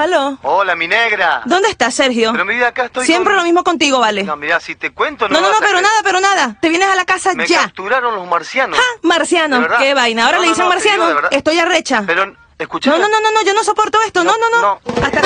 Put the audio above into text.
Aló. Hola, mi negra. ¿Dónde estás, Sergio? Pero mi vida, acá estoy. Siempre lo mismo contigo, ¿vale? No, mira, si te cuento No, vas a creer. pero nada. Te vienes a la casa Me ya. capturaron los marcianos. ¡Ja! Marciano. ¿De verdad? Qué vaina. Ahora No, le dicen no, te digo marciano. de verdad. Estoy arrecha. Pero, escucha. No, yo no soporto esto. No. No. Hasta